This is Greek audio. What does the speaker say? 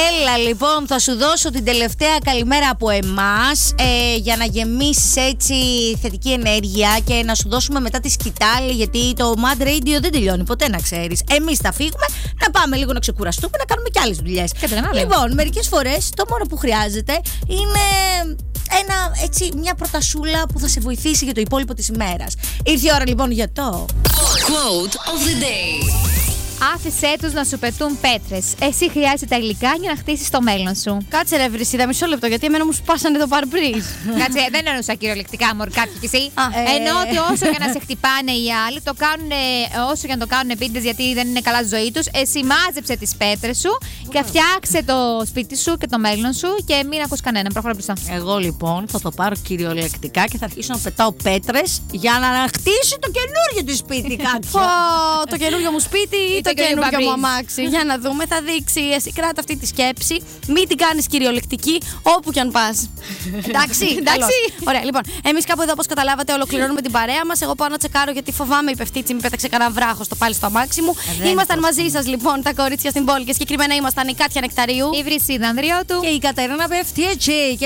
Έλα λοιπόν, θα σου δώσω την τελευταία καλημέρα από εμάς για να γεμίσεις έτσι θετική ενέργεια και να σου δώσουμε μετά τη σκητάλη, γιατί το Mad Radio δεν τελειώνει ποτέ, να ξέρεις. Εμείς θα φύγουμε, να πάμε λίγο να ξεκουραστούμε, να κάνουμε κι άλλες δουλειές. Λοιπόν, μερικές φορές το μόνο που χρειάζεται είναι μια προτασούλα που θα σε βοηθήσει για το υπόλοιπο της ημέρας. Ήρθε η ώρα λοιπόν για το Quote of the day. Άφησέ τους να σου πετούν πέτρες. Εσύ χρειάζεται τα υλικά για να χτίσεις το μέλλον σου. Κάτσε ρε Βρυσίδα, μισό λεπτό, γιατί εμένα μου σπάσανε το παρμπρίζ. Κάτσε, δεν εννοούσα κυριολεκτικά, μωρ, κάποιοι κι εσύ. Εννοώ ότι όσο για να σε χτυπάνε οι άλλοι, το κάνουν όσο για να το κάνουν επίτηδες γιατί δεν είναι καλά στη ζωή τους. Εσύ μάζεψε τις πέτρες σου και φτιάξε το σπίτι σου και το μέλλον σου και μην ακούς κανέναν. Προχωρά μπροστά. Εγώ λοιπόν θα το πάρω κυριολεκτικά και θα αρχίσω να πετάω πέτρες για να χτίσει το καινούργιο του σπίτι κάποιο. Το καινούργιο μου σπίτι ή το καινούργιο μου αμάξι. Για να δούμε, θα δείξει. Εσύ κράτα αυτή τη σκέψη. Μην την κάνεις κυριολεκτική όπου κι αν πας. Εντάξει. Ωραία, λοιπόν. Εμείς κάπου εδώ, όπως καταλάβατε, ολοκληρώνουμε την παρέα μας. Εγώ πάω να τσεκάρω γιατί φοβάμαι η Πεφτίτσι μην πέταξε κανένα βράχο πάλι στο αμάξι μου. Ήμασταν μαζί σας λοιπόν τα κορίτσια στην πόλη και συγκεκριμένα ήμασταν η Κάτια Νεκταρίου, η Βρυσίδα Ανδριώτου και η Κατερίνα Πεφτίτσι.